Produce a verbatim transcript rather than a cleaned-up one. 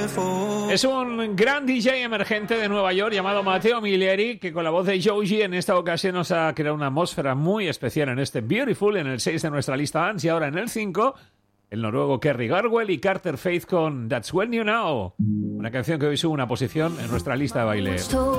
Es un gran D J emergente de Nueva York llamado Matteo Milieri, que con la voz de Joji en esta ocasión nos ha creado una atmósfera muy especial en este Beautiful, en el seis de nuestra lista Dance, y ahora en el cinco, el noruego Kerry Garwell y Carter Faith con That's When You Know, una canción que hoy sube una posición en nuestra lista de baile.